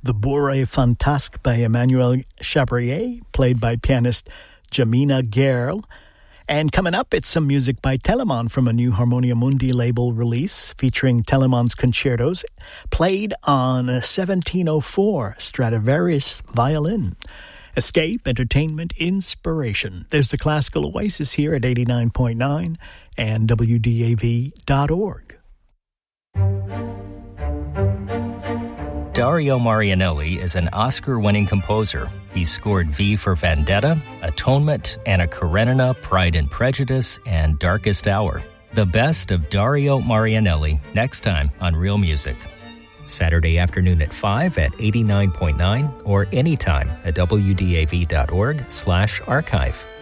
The Bourrée Fantasque by Emmanuel Chabrier, played by pianist Jamina Gerl. And coming up, it's some music by Telemann from a new Harmonia Mundi label release featuring Telemann's concertos, played on a 1704 Stradivarius violin. Escape, entertainment, inspiration. There's the Classical Oasis here at 89.9 and WDAV.org. Dario Marianelli is an Oscar-winning composer. He scored V for Vendetta, Atonement, Anna Karenina, Pride and Prejudice, and Darkest Hour. The best of Dario Marianelli next time on Real Music. Saturday afternoon at 5 at 89.9 or anytime at WDAV.org/archive.